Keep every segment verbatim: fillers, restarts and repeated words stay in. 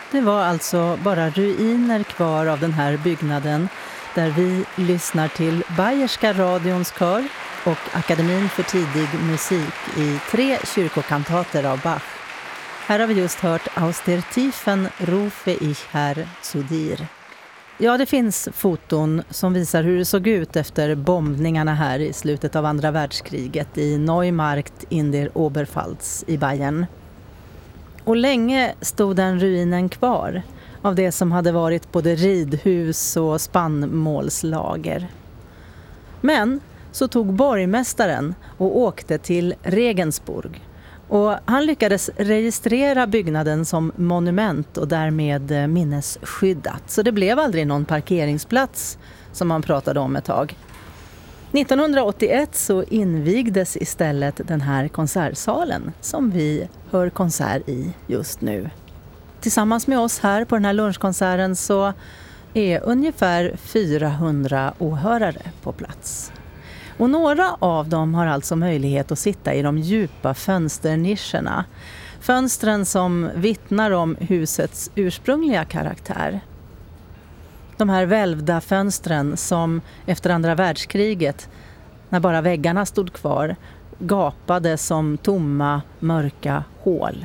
Det var alltså bara ruiner kvar av den här byggnaden där vi lyssnar till Bayerska radions kör och Akademin för tidig musik i tre kyrkokantater av Bach. Här har vi just hört Aus der Tiefen rufe ich Herr zu dir. Ja, det finns foton som visar hur det såg ut efter bombningarna här i slutet av andra världskriget i Neumarkt in der Oberpfalz i Bayern. Och länge stod den ruinen kvar av det som hade varit både ridhus och spannmålslager. Men så tog borgmästaren och åkte till Regensburg. Och han lyckades registrera byggnaden som monument och därmed minnesskyddat. Så det blev aldrig någon parkeringsplats som man pratade om ett tag. nittonhundraåttioett så invigdes istället den här konsertsalen som vi hör konsert i just nu. Tillsammans med oss här på den här lunchkonserten så är ungefär fyrahundra åhörare på plats. Och några av dem har alltså möjlighet att sitta i de djupa fönsternischerna. Fönstren som vittnar om husets ursprungliga karaktär. De här välvda fönstren som efter andra världskriget, när bara väggarna stod kvar, gapade som tomma, mörka hål.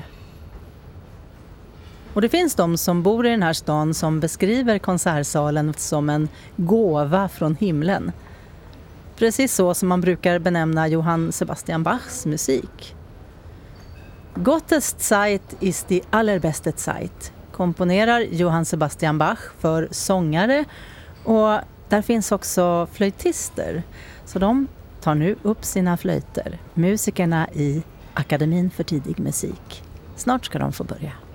Och det finns de som bor i den här stan som beskriver konsertsalen som en gåva från himlen. Precis så som man brukar benämna Johann Sebastian Bachs musik. Gottes Zeit ist die allerbeste Zeit komponerar Johann Sebastian Bach för sångare, och där finns också flöjtister. Så de tar nu upp sina flöjter, musikerna i Akademin för tidig musik. Snart ska de få börja.